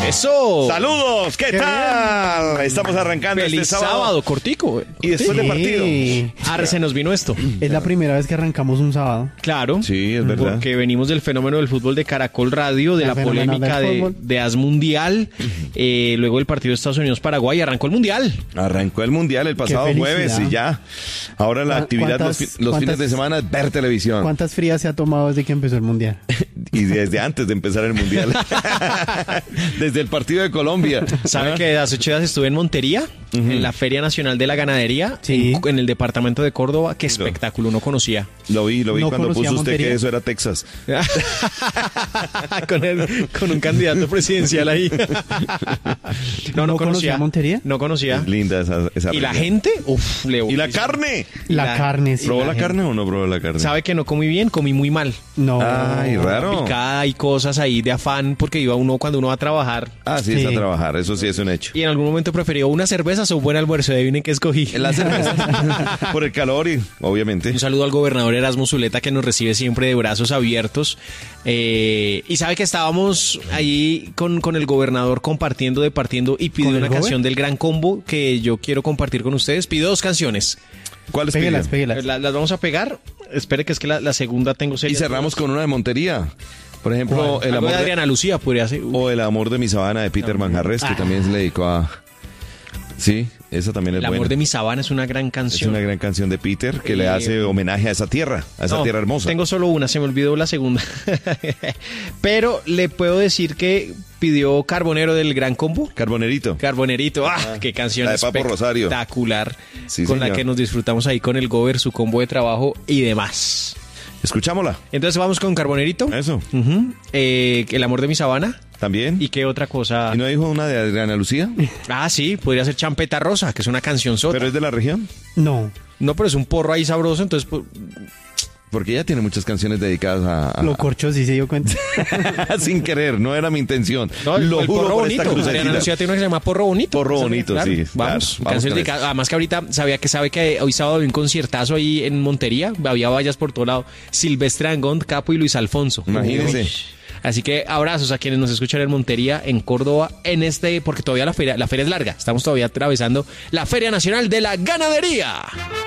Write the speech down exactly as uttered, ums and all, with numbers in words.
¡Eso! ¡Saludos! ¿Qué, ¿Qué tal? Bien. Estamos arrancando Feliz este sábado. sábado, cortico. Y después sí. de partido. Ah, se nos vino esto. Es la primera vez que arrancamos un sábado. Claro. Sí, es verdad. Porque venimos del fenómeno del fútbol de Caracol Radio, de el la polémica de, de As Mundial, eh, luego del partido de Estados Unidos-Paraguay, arrancó el Mundial. Arrancó el Mundial el pasado jueves y ya. Ahora la actividad los, los fines de semana es ver televisión. ¿Cuántas frías se ha tomado desde que empezó el Mundial? Y desde antes de empezar el Mundial. Desde el partido de Colombia. ¿Sabe ¿Ah? que hace ocho días estuve en Montería, uh-huh. en la Feria Nacional de la Ganadería, sí. en, en el departamento de Córdoba? ¡Qué espectáculo! No conocía. Lo vi, lo vi no cuando puso usted Montería. Que eso era Texas. con, el, con un candidato presidencial ahí. No, no, ¿No conocía. conocía Montería? No conocía. Es linda esa, esa ¿Y la gente? Uf, le ¿Y la carne? La, la carne, sí. ¿Probó la, la carne o no probó la carne? ¿Sabe que no comí bien? Comí muy mal. No. Ay, raro. Picada y cosas ahí de afán, porque iba uno cuando uno va a trabajar. Ah, sí, sí. Está a trabajar, eso sí es un hecho. Y en algún momento preferió una cerveza o un buen almuerzo. Adivinen qué escogí. La cerveza. Por el calor y obviamente. Un saludo al gobernador Erasmo Zuleta, que nos recibe siempre de brazos abiertos. Eh, y sabe que estábamos ahí con, con el gobernador compartiendo, departiendo, y pidió una canción del Gran Combo que yo quiero compartir con ustedes. Pidió dos canciones. ¿Cuáles péguelas, piden? péguelas. La, las vamos a pegar. Espere que es que la, la segunda tengo seria. Y cerramos con una de Montería. Por ejemplo, el el amor de Adriana Lucía podría ser. O El amor de mi sabana de Peter no, Manjarres, que ah. también se le dedicó a... Sí, esa también es buena. El amor buena. de mi sabana es una gran canción. Es una gran canción de Peter que eh, le hace homenaje a esa tierra, a esa no, tierra hermosa. Tengo solo una, se me olvidó la segunda. Pero le puedo decir que pidió Carbonero del Gran Combo. Carbonerito. Carbonerito, ah, ah qué canción la de Papo Rosario. Espectacular. Sí, con señor. la que nos disfrutamos ahí con el Gober, su combo de trabajo y demás. Escuchámosla. Entonces vamos con Carbonerito. Eso. Uh-huh. eh, El amor de mi sabana. También. ¿Y qué otra cosa? ¿Y no dijo una de Adriana Lucía? Ah, sí, podría ser Champeta Rosa, que es una canción sota. ¿Pero es de la región? No. No, pero es un porro ahí sabroso, entonces... Pues... Porque ella tiene muchas canciones dedicadas a... a... Lo corcho, sí se dio cuenta. Sin querer, no era mi intención. No, el, Lo el juro porro por bonito. esta crucecita. Adriana Lucía tiene una que se llama Porro Bonito. Porro Bonito, claro. sí. Vamos, claro, vamos dedicadas. Además que ahorita sabía que sabe que hoy sábado había un conciertazo ahí en Montería. Había vallas por todo lado. Silvestre Angón, Capo y Luis Alfonso. Imagínense. Uy. Así que abrazos a quienes nos escuchan en Montería, en Córdoba, en este, porque todavía la feria, la feria es larga. Estamos todavía atravesando la Feria Nacional de la Ganadería.